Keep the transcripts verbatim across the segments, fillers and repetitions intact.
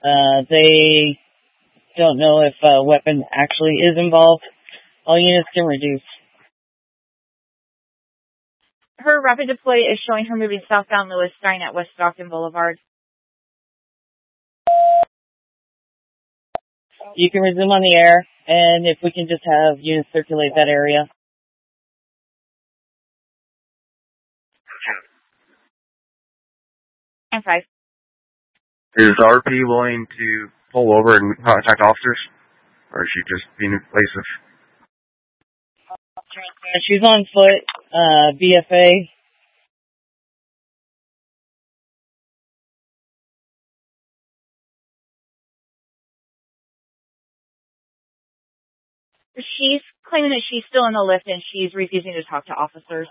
Uh, they don't know if a weapon actually is involved. All units can reduce. Her rapid deploy is showing her moving southbound Lewis Stein at West Stockton Boulevard. You can resume on the air, and if we can just have units circulate that area. And five. Is R P willing to pull over and contact officers? Or is she just being evasive? She's on foot, uh, B F A. She's claiming that she's still in the lift and she's refusing to talk to officers.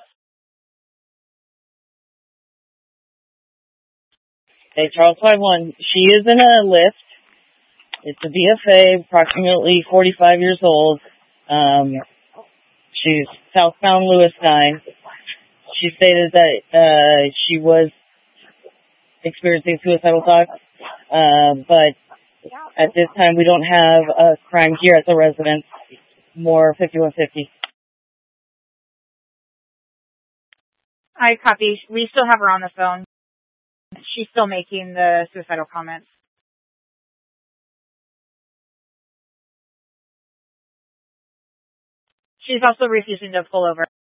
Hey, Charles five one. She is in a lift. It's a B F A, approximately forty-five years old. Um, she's southbound Lewis Stein. She stated that uh, she was experiencing suicidal thoughts, uh, but at this time we don't have a crime here at the residence. More fifty-one fifty. I copy. We still have her on the phone. She's still making the suicidal comments. She's also refusing to pull over.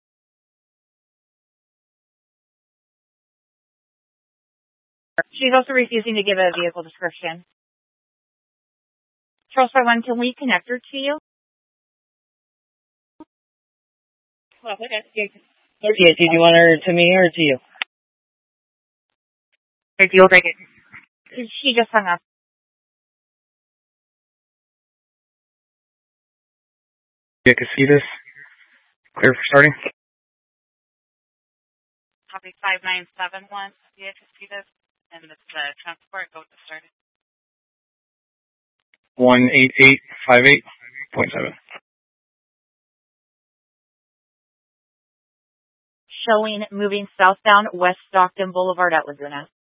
She's also refusing to give a vehicle description. Charles five one, can we connect her to you? Well, okay. Yeah, did you want her to me or to you? You'll take it. She just hung up. Yeah, Casitas. Clear for starting. Copy five nine seven one. Yeah, Casitas. And it's uh, transport. Go to starting. one eight eight five eight point seven. Showing moving southbound West Stockton Boulevard at Laguna.